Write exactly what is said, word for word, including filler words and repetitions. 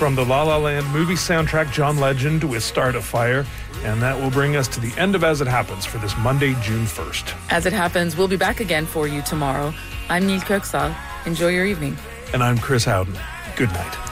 from the La La Land movie soundtrack, John Legend with Start a Fire. And that will bring us to the end of As It Happens for this Monday, June first. As It Happens, we'll be back again for you tomorrow. I'm Neil Kirksall. Enjoy your evening. And I'm Chris Howden. Good night.